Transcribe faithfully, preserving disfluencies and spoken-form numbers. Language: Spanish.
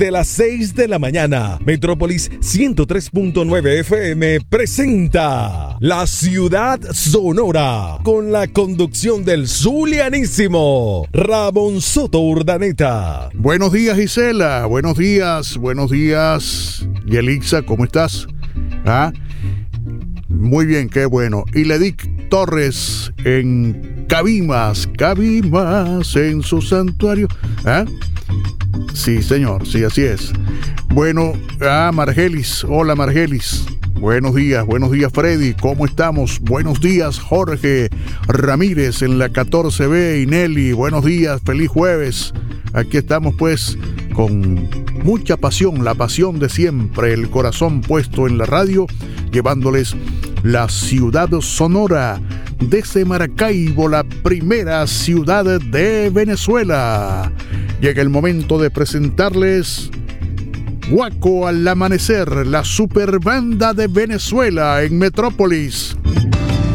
desde las seis de la mañana. Metrópolis ciento tres punto nueve F M presenta La Ciudad Sonora con la conducción del zulianísimo Ramón Soto Urdaneta. Buenos días, Gisela. Buenos días, buenos días. Yelixa, ¿cómo estás? ¿Ah? Muy bien, qué bueno. Y Ledic Torres en Cabimas, Cabimas en su santuario. ¿Ah? Sí, señor, sí, así es. Bueno, ah, Margelis, hola Margelis. Buenos días, buenos días Freddy, ¿cómo estamos? Buenos días Jorge Ramírez en la catorce B y Nelly, buenos días, feliz jueves. Aquí estamos pues con mucha pasión, la pasión de siempre, el corazón puesto en la radio, llevándoles la ciudad sonora desde Maracaibo, la primera ciudad de Venezuela. Llega el momento de presentarles Guaco al amanecer, la super banda de Venezuela en Metrópolis.